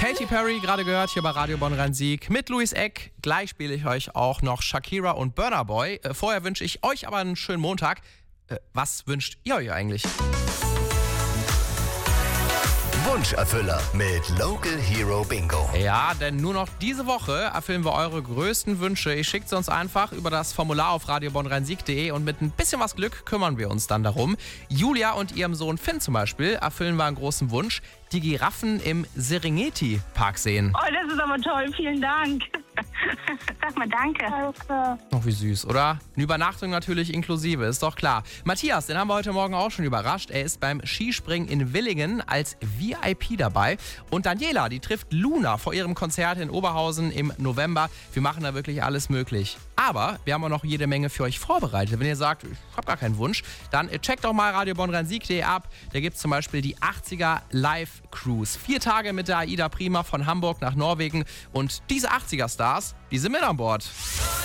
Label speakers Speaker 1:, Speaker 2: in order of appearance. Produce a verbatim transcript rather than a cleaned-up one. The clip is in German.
Speaker 1: Katy Perry, gerade gehört hier bei Radio Bonn Rhein-Sieg mit Louis Eck. Gleich spiele ich euch auch noch Shakira und Burna Boy. Äh, vorher wünsche ich euch aber einen schönen Montag. Äh, was wünscht ihr euch eigentlich?
Speaker 2: Wunscherfüller mit Local Hero Bingo.
Speaker 1: Ja, denn nur noch diese Woche erfüllen wir eure größten Wünsche. Ihr schickt sie uns einfach über das Formular auf radio bonn rhein sieg punkt de und mit ein bisschen was Glück kümmern wir uns dann darum. Julia und ihrem Sohn Finn zum Beispiel erfüllen wir einen großen Wunsch. Die Giraffen im Serengeti-Park sehen.
Speaker 3: Oh, das ist aber toll. Vielen Dank. Sag mal danke.
Speaker 1: Oh, wie süß, oder? Eine Übernachtung natürlich inklusive, ist doch klar. Matthias, den haben wir heute Morgen auch schon überrascht. Er ist beim Skispringen in Willingen als V I P dabei. Und Daniela, die trifft Luna vor ihrem Konzert in Oberhausen im November. Wir machen da wirklich alles möglich. Aber wir haben auch noch jede Menge für euch vorbereitet. Wenn ihr sagt, ich habe gar keinen Wunsch, dann checkt doch mal radio bonn rhein sieg punkt de ab. Da gibt es zum Beispiel die achtziger Live Cruise. Vier Tage mit der AIDA Prima von Hamburg nach Norwegen. Und diese achtziger Stars, die sind mit an Bord.